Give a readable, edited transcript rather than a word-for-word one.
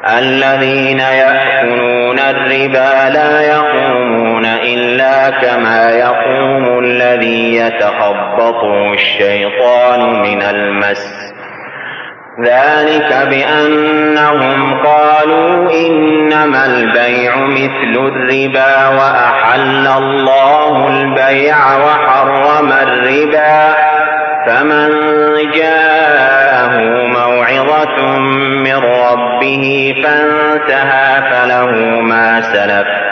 الذين يأكلون الربا لا يقومون إلا كما يقوم الذي يتخبطه الشيطان من المس، ذلك بأنهم قالوا إنما البيع مثل الربا وأحل الله البيع وحرم الربا، فمن جاءه موعظة من ربه فانتهى فله ما سلف